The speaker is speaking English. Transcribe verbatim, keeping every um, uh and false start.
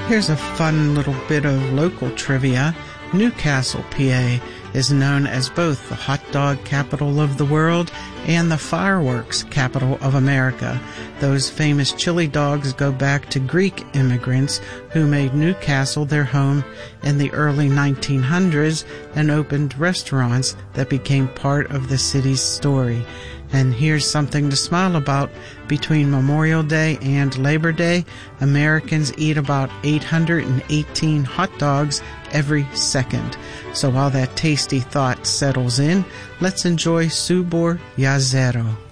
Here's a fun little bit of local trivia. Newcastle, P A is known as both the hot dog capital of the world and the fireworks capital of America. Those famous chili dogs go back to Greek immigrants who made Newcastle their home in the early nineteen hundreds and opened restaurants that became part of the city's story. And here's something to smile about. Between Memorial Day and Labor Day, Americans eat about eight hundred eighteen hot dogs every second. So while that tasty thought settles in, let's enjoy Subor Ya Zero.